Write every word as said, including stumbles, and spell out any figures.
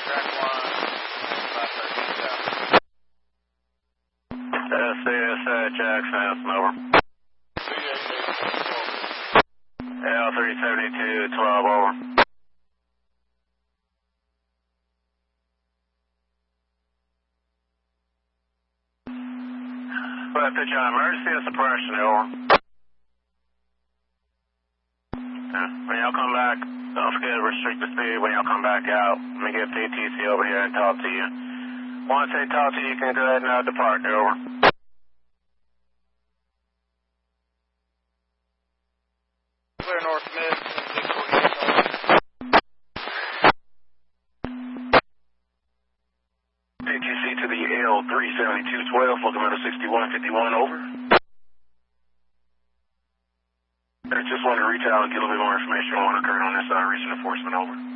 Track one, five thirteen south. S C S uh, Jackson, House, over. L three seventy-two, twelve, over. But pitch on emergency and suppression, over. Yeah. When y'all come back, don't forget to restrict the speed when y'all come back out. Let me get P T C over here and talk to you. Once they talk to you, you can go ahead and uh, depart, over. Clear north mid, six forty-eight. P T C to the L three seventy-two twelve, locomotive sixty-one fifty-one, over. I just wanted to reach out and get a little bit more information on what occurred on this uh, recent enforcement, over.